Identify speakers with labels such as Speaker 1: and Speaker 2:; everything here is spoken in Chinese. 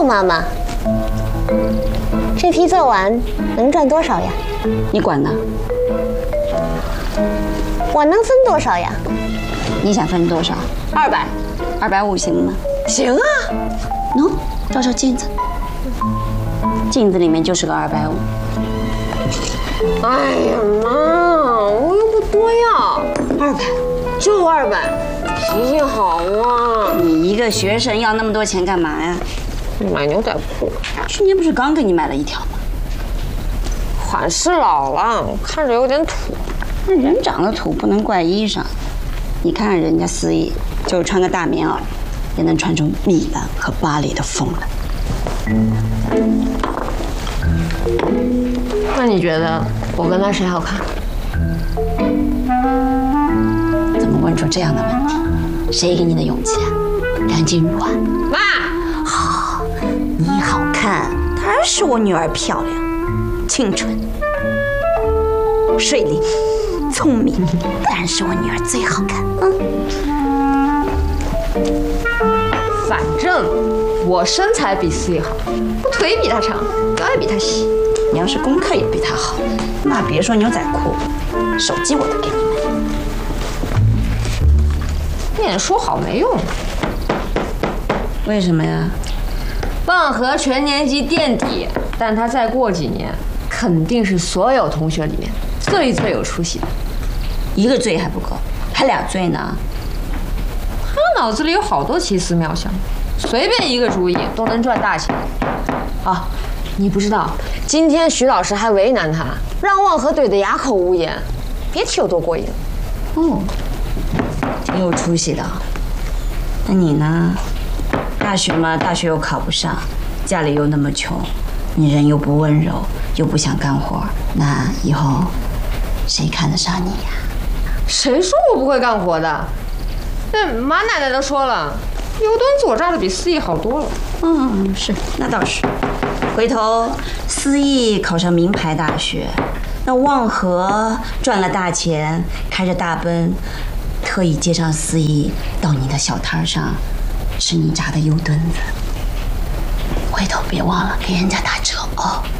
Speaker 1: 妈妈，这题做完能赚多少呀？
Speaker 2: 你管呢？
Speaker 1: 我能分多少呀？
Speaker 2: 你想分多少？250行吗？
Speaker 1: 行啊。
Speaker 2: 喏，照镜子，镜子里面就是个250。
Speaker 1: 哎呀妈，我又不多要，200，就200，脾气好啊！
Speaker 2: 你一个学生要那么多钱干嘛呀？
Speaker 1: 买牛仔裤。
Speaker 2: 去年不是刚给你买了1条吗？
Speaker 1: 款式老了，看着有点土。
Speaker 2: 那人长得土不能怪衣裳。你看看人家思义，就穿个大棉袄，也能穿出米兰和巴黎的风来。
Speaker 1: 那你觉得我跟他谁好看？
Speaker 2: 怎么问出这样的问题？谁给你的勇气啊？梁静茹啊？
Speaker 1: 妈，
Speaker 2: 好，你好看，当然是我女儿漂亮，清纯、水灵、聪明，当然是我女儿最好看。
Speaker 1: 反正我身材比思义好，我腿比他长，腰也比他细。
Speaker 2: 你要是功课也比她好，那别说牛仔裤，手机我都给你买。
Speaker 1: 念书好没用。
Speaker 2: 为什么呀？
Speaker 1: 蚌河全年级垫底，但他再过几年，肯定是所有同学里面最有出息的。
Speaker 2: 1个最还不够，还2最呢。
Speaker 1: 他脑子里有好多奇思妙想，随便一个主意都能赚大钱。啊，你不知道，今天徐老师还为难他，让望河怼得哑口无言，别提有多过瘾。
Speaker 2: 哦，挺有出息的。那你呢？大学嘛，大学又考不上，家里又那么穷，你人又不温柔，又不想干活，那以后谁看得上你呀？
Speaker 1: 谁说我不会干活的？那马奶奶都说了，油墩子我炸的比思义好多了。
Speaker 2: 是，那倒是。回头思义考上名牌大学，那望河赚了大钱，开着大奔，特意接上思义到你的小摊上吃你炸的油墩子。回头别忘了给人家打折哦。